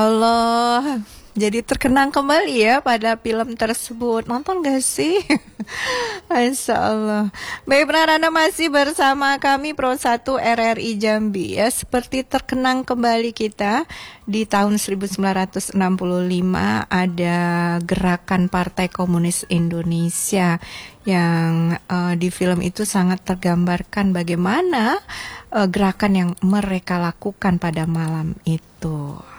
Allah, jadi terkenang kembali ya pada film tersebut. Nonton gak sih? Masya Allah. Baik, benar Anda masih bersama kami Pro 1 RRI Jambi ya. Seperti terkenang kembali kita di tahun 1965 ada gerakan Partai Komunis Indonesia yang di film itu sangat tergambarkan bagaimana gerakan yang mereka lakukan pada malam itu.